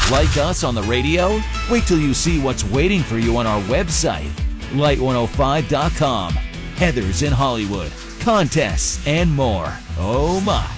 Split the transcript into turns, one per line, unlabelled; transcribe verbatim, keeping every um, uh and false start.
Like us on the radio? Wait till you see what's waiting for you on our website, light one oh five dot com. Heather's in Hollywood, contests, and more. Oh my.